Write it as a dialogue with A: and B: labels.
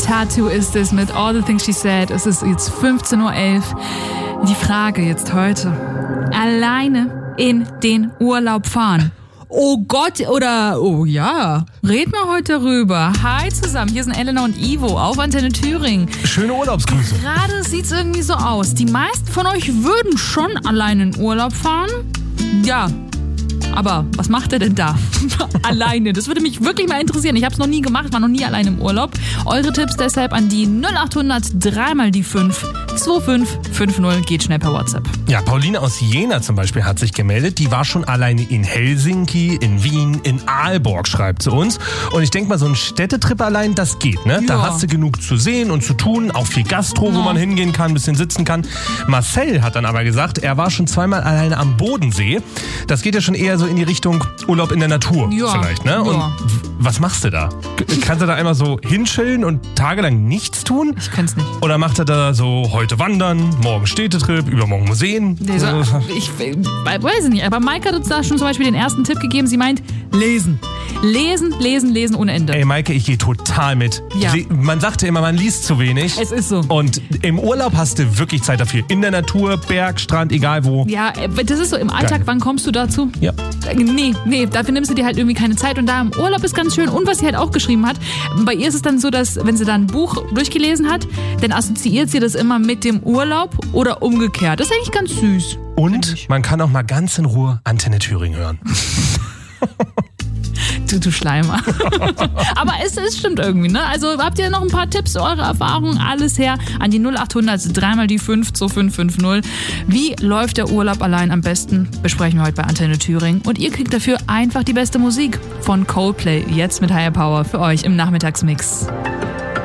A: Tattoo ist es mit All the Things She Said. Es ist jetzt 15:11 Uhr. Die Frage jetzt heute. Alleine in den Urlaub fahren. Oh Gott, oder, oh ja, reden wir heute darüber. Hi zusammen, hier sind Elena und Ivo auf Antenne Thüringen.
B: Schöne Urlaubsgrüße.
A: Gerade sieht's irgendwie so aus. Die meisten von euch würden schon alleine in Urlaub fahren. Ja, aber was macht er denn da? Alleine, das würde mich wirklich mal interessieren. Ich habe es noch nie gemacht, war noch nie alleine im Urlaub. Eure Tipps deshalb an die 0800 3 die 5 2550, geht schnell per WhatsApp.
B: Ja, Pauline aus Jena zum Beispiel hat sich gemeldet. Die war schon alleine in Helsinki, in Wien, in Aalborg, schreibt sie uns. Und ich denke mal, so ein Städtetrip allein, das geht, ne? Da hast du genug zu sehen und zu tun. Auch viel Gastro, wo man hingehen kann, ein bisschen sitzen kann. Marcel hat dann aber gesagt, er war schon zweimal alleine am Bodensee. Das geht ja schon eher so in die Richtung Urlaub in der Natur vielleicht, ne? Und was machst du da? Kannst du da einmal so hinschillen und tagelang nichts tun?
A: Ich könnte es nicht.
B: Oder macht er da so heute wandern, morgen Städtetrip, übermorgen Museen?
A: Nee, so, ich weiß nicht, aber Maike hat uns da schon zum Beispiel den ersten Tipp gegeben. Sie meint, lesen. Lesen ohne Ende.
B: Ey, Maike, ich gehe total mit.
A: Ja.
B: Man sagte immer, man liest zu wenig.
A: Es ist so.
B: Und im Urlaub hast du wirklich Zeit dafür. In der Natur, Berg, Strand, egal wo.
A: Ja, das ist so im Alltag.
B: Geil.
A: Wann kommst du dazu?
B: Ja.
A: Nee, dafür nimmst du dir halt irgendwie keine Zeit. Und da im Urlaub ist ganz schön. Und was sie halt auch geschrieben hat, bei ihr ist es dann so, dass wenn sie da ein Buch durchgelesen hat, dann assoziiert sie das immer mit dem Urlaub oder umgekehrt. Das ist eigentlich ganz süß.
B: Und man kann auch mal ganz in Ruhe Antenne Thüringen hören.
A: Du Schleimer. Aber es stimmt irgendwie, ne? Also habt ihr noch ein paar Tipps, eure Erfahrungen, alles her an die 0800 3 die 5 2550. Wie läuft der Urlaub allein am besten? Besprechen wir heute bei Antenne Thüringen. Und ihr kriegt dafür einfach die beste Musik von Coldplay. Jetzt mit Higher Power für euch im Nachmittagsmix.